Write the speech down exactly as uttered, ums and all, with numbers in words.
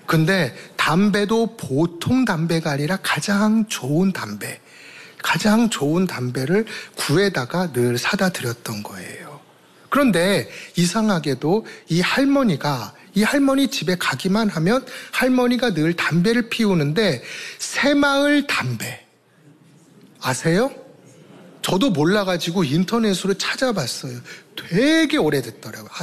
근데 담배도 보통 담배가 아니라 가장 좋은 담배, 가장 좋은 담배를 구해다가 늘 사다 드렸던 거예요. 그런데 이상하게도 이 할머니가 이 할머니 집에 가기만 하면 할머니가 늘 담배를 피우는데 새마을 담배 아세요? 저도 몰라가지고 인터넷으로 찾아봤어요. 되게 오래됐더라고요.